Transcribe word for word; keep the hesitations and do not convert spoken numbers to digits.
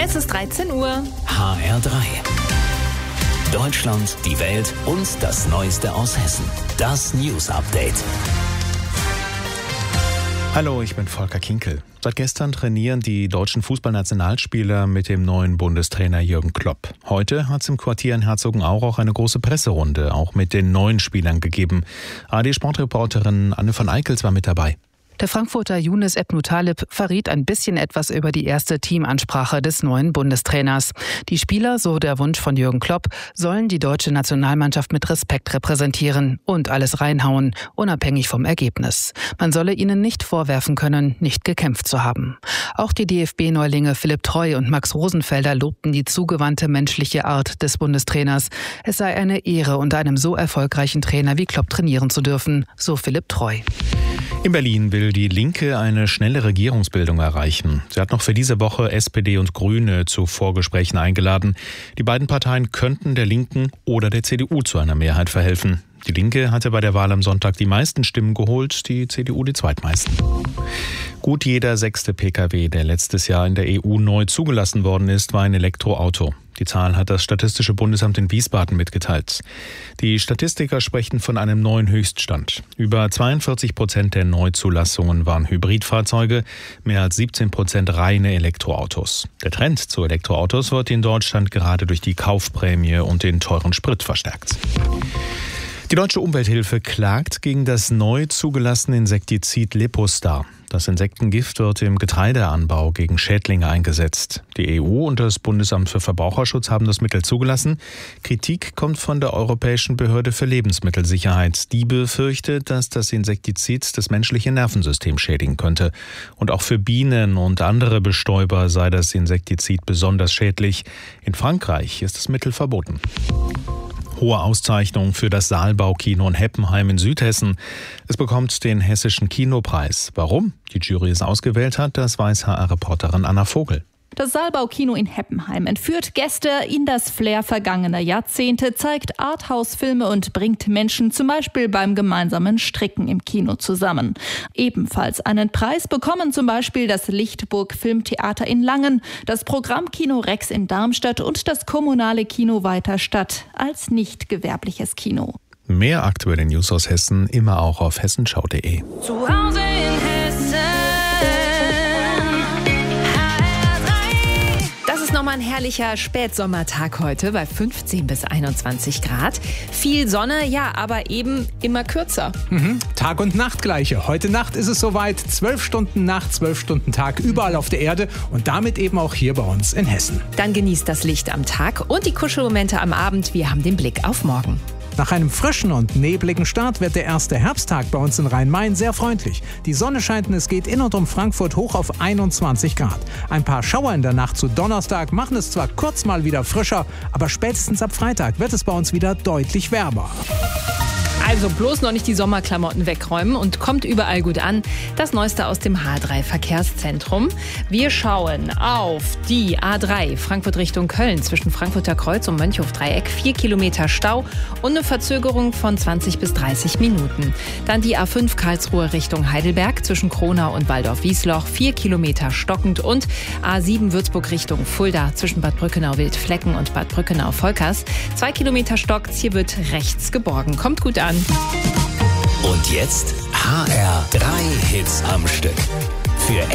Es ist dreizehn Uhr. H R drei. Deutschland, die Welt und das Neueste aus Hessen. Das News Update. Hallo, ich bin Volker Kinkel. Seit gestern trainieren die deutschen Fußballnationalspieler mit dem neuen Bundestrainer Jürgen Klopp. Heute hat es im Quartier in Herzogenaurach eine große Presserunde, auch mit den neuen Spielern gegeben. A R D-Sportreporterin Anne von Eickels war mit dabei. Der Frankfurter Younes Ebn-Mutalib verriet ein bisschen etwas über die erste Teamansprache des neuen Bundestrainers. Die Spieler, so der Wunsch von Jürgen Klopp, sollen die deutsche Nationalmannschaft mit Respekt repräsentieren und alles reinhauen, unabhängig vom Ergebnis. Man solle ihnen nicht vorwerfen können, nicht gekämpft zu haben. Auch die D F B-Neulinge Philipp Treu und Max Rosenfelder lobten die zugewandte menschliche Art des Bundestrainers. Es sei eine Ehre, unter einem so erfolgreichen Trainer wie Klopp trainieren zu dürfen, so Philipp Treu. In Berlin will die Linke eine schnelle Regierungsbildung erreichen. Sie hat noch für diese Woche S P D und Grüne zu Vorgesprächen eingeladen. Die beiden Parteien könnten der Linken oder der C D U zu einer Mehrheit verhelfen. Die Linke hatte bei der Wahl am Sonntag die meisten Stimmen geholt, die C D U die zweitmeisten. Gut jeder sechste Pkw, der letztes Jahr in der E U neu zugelassen worden ist, war ein Elektroauto. Die Zahl hat das Statistische Bundesamt in Wiesbaden mitgeteilt. Die Statistiker sprechen von einem neuen Höchststand. Über zweiundvierzig Prozent der Neuzulassungen waren Hybridfahrzeuge, mehr als siebzehn Prozent reine Elektroautos. Der Trend zu Elektroautos wird in Deutschland gerade durch die Kaufprämie und den teuren Sprit verstärkt. Die Deutsche Umwelthilfe klagt gegen das neu zugelassene Insektizid Lepostar. Das Insektengift wird im Getreideanbau gegen Schädlinge eingesetzt. Die E U und das Bundesamt für Verbraucherschutz haben das Mittel zugelassen. Kritik kommt von der Europäischen Behörde für Lebensmittelsicherheit. Die befürchtet, dass das Insektizid das menschliche Nervensystem schädigen könnte. Und auch für Bienen und andere Bestäuber sei das Insektizid besonders schädlich. In Frankreich ist das Mittel verboten. Hohe Auszeichnung für das Saalbau-Kino in Heppenheim in Südhessen. Es bekommt den Hessischen Kinopreis. Warum die Jury es ausgewählt hat, das weiß H R-Reporterin Anna Vogel. Das Saalbau-Kino in Heppenheim entführt Gäste in das Flair vergangener Jahrzehnte, zeigt Arthouse-Filme und bringt Menschen zum Beispiel beim gemeinsamen Stricken im Kino zusammen. Ebenfalls einen Preis bekommen zum Beispiel das Lichtburg Filmtheater in Langen, das Programmkino Rex in Darmstadt und das kommunale Kino Weiterstadt als nicht gewerbliches Kino. Mehr aktuelle News aus Hessen immer auch auf hessenschau punkt de. Zu Hause in Hessen. Nochmal ein herrlicher Spätsommertag heute bei fünfzehn bis einundzwanzig Grad. Viel Sonne, ja, aber eben immer kürzer. Mhm. Tag und Nacht gleiche. Heute Nacht ist es soweit. Zwölf Stunden Nacht, zwölf Stunden Tag überall auf der Erde und damit eben auch hier bei uns in Hessen. Dann genießt das Licht am Tag und die Kuschelmomente am Abend. Wir haben den Blick auf morgen. Nach einem frischen und nebligen Start wird der erste Herbsttag bei uns in Rhein-Main sehr freundlich. Die Sonne scheint und es geht in und um Frankfurt hoch auf einundzwanzig Grad. Ein paar Schauer in der Nacht zu Donnerstag machen es zwar kurz mal wieder frischer, aber spätestens ab Freitag wird es bei uns wieder deutlich wärmer. Also bloß noch nicht die Sommerklamotten wegräumen und kommt überall gut an. Das Neueste aus dem H drei Verkehrszentrum. Wir schauen auf die A drei Frankfurt Richtung Köln zwischen Frankfurter Kreuz und Mönchhof-Dreieck. Vier Kilometer Stau und eine Verzögerung von zwanzig bis dreißig Minuten. Dann die A fünf Karlsruhe Richtung Heidelberg zwischen Kronau und Waldorf-Wiesloch. Vier Kilometer stockend und A sieben Würzburg Richtung Fulda zwischen Bad Brückenau-Wildflecken und Bad Brückenau-Volkers. Zwei Kilometer stockt's. Hier wird rechts geborgen. Kommt gut an. Und jetzt H R drei Hits am Stück. Für